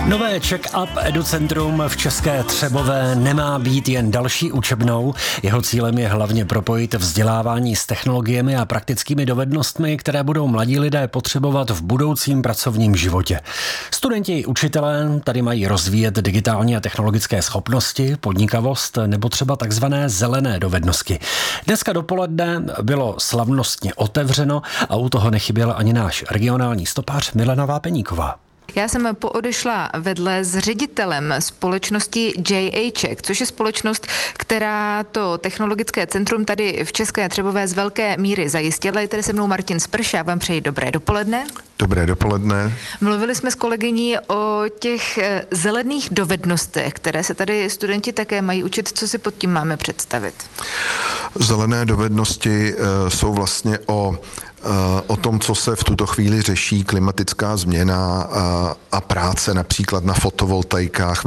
Nové Check-up Educentrum v České Třebové nemá být jen další učebnou. Jeho cílem je hlavně propojit vzdělávání s technologiemi a praktickými dovednostmi, které budou mladí lidé potřebovat v budoucím pracovním životě. Studenti i učitelé tady mají rozvíjet digitální a technologické schopnosti, podnikavost nebo třeba takzvané zelené dovednosti. Dneska dopoledne bylo slavnostně otevřeno a u toho nechyběla ani náš regionální stopář Milena Vápeníková. Já jsem poodešla vedle s ředitelem společnosti JA-Czech, což je společnost, která to technologické centrum tady v České Třebové z velké míry zajistila. Je tady se mnou Martin Sprš, já vám přeji dobré dopoledne. Dobré dopoledne. Mluvili jsme s kolegyní o těch zelených dovednostech, které se tady studenti také mají učit. Co si pod tím máme představit? Zelené dovednosti jsou vlastně o tom, co se v tuto chvíli řeší, klimatická změna a práce například na fotovoltaikách,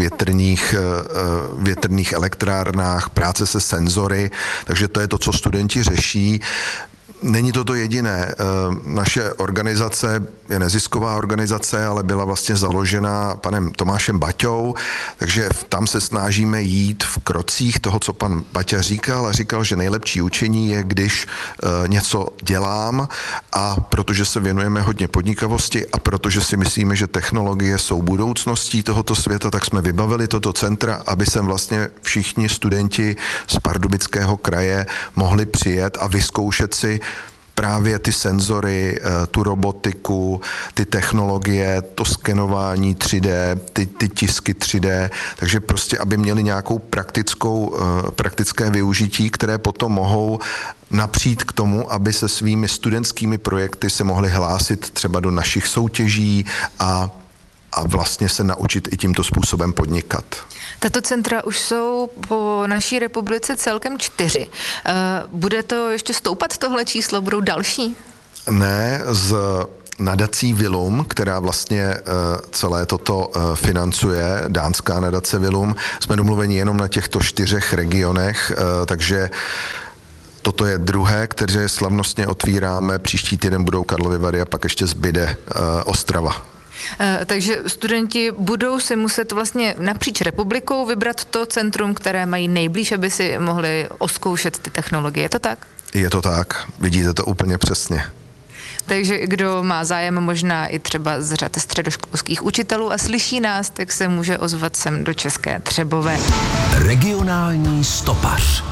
větrných elektrárnách, práce se senzory, takže to je to, co studenti řeší. Není to jediné. Naše organizace je nezisková organizace, ale byla vlastně založena panem Tomášem Baťou, takže tam se snažíme jít v krocích toho, co pan Baťa říkal, a říkal, že nejlepší učení je, když něco dělám, a protože se věnujeme hodně podnikavosti a protože si myslíme, že technologie jsou budoucností tohoto světa, tak jsme vybavili toto centra, aby sem vlastně všichni studenti z Pardubického kraje mohli přijet a vyzkoušet si právě ty senzory, tu robotiku, ty technologie, to skenování 3D, ty tisky 3D, takže prostě, aby měli nějakou praktické využití, které potom mohou napřít k tomu, aby se svými studentskými projekty se mohli hlásit třeba do našich soutěží a vlastně se naučit i tímto způsobem podnikat. Tato centra už jsou po naší republice celkem 4. Bude to ještě stoupat tohle číslo? Budou další? Ne, z nadací Vilum, která vlastně celé toto financuje, dánská nadace Vilum, jsme domluveni jenom na těchto 4 regionech, takže toto je druhé, které slavnostně otvíráme. Příští týden budou Karlovy Vary a pak ještě zbyde Ostrava. Takže studenti budou si muset vlastně napříč republikou vybrat to centrum, které mají nejblíž, aby si mohli oskoušet ty technologie. Je to tak? Je to tak. Vidíte to úplně přesně. Takže kdo má zájem možná i třeba z řad středoškolských učitelů a slyší nás, tak se může ozvat sem do České Třebové. Regionální stopař.